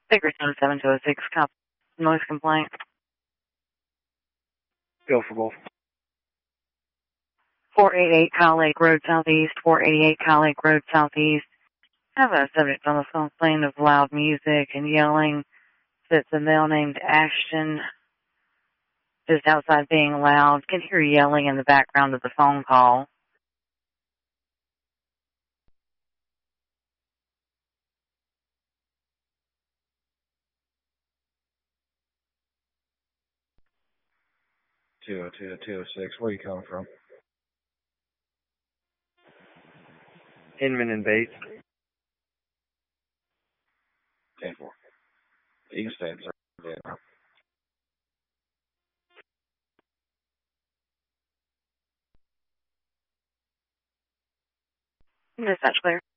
Baker 7206, cop. Noise complaint. Go for both. 488 Kyle Lake Road Southeast, 488 Kyle Lake Road Southeast. I have a subject on the phone complaint of loud music and yelling. It's a male named Ashton, just outside being loud. Can hear yelling in the background of the phone call. Two 206. Where are you coming from? Inman and Bates. 10-4. You can stay, sir. Yeah. Dispatch clear.